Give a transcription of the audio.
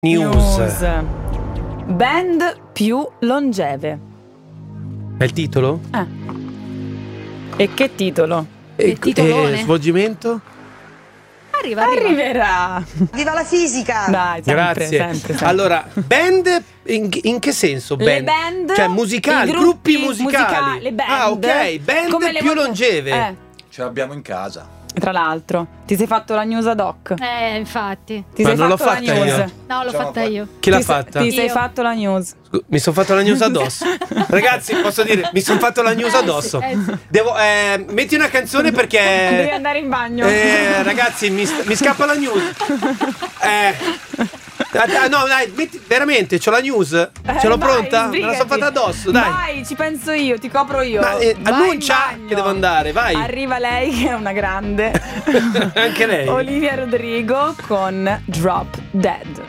News. Band più longeve. È il titolo? E che titolo? Che titolone. Svolgimento? Arriverà. Viva la fisica! Dai, sempre, Grazie. sempre. Allora, band in che senso? Le band, cioè musicali, i gruppi musicali. le band. Ah, ok, band come più longeve. Ce l'abbiamo in casa. Tra l'altro, ti sei fatto la news ad hoc? Infatti. Ti Ma sei non l'ho fatto la fatta news? io. No, l'ho fatta io. Chi l'ha Ti fatta? sei Io. fatto la news. Mi sono fatto la news addosso. Ragazzi, posso dire, mi sono fatto la news addosso. sì. Devo metti una canzone Devi perché andare in bagno. ragazzi, mi scappa la news. No, dai, veramente, c'ho la news. Ce l'ho vai, pronta? Me la sono sbrigati. fatta addosso, dai. Vai, ci penso io, ti copro io. Ma, Vai annuncia in bagno. che devo andare, vai. Arriva lei che è una grande. Anche lei. Olivia Rodrigo con Drop Dead.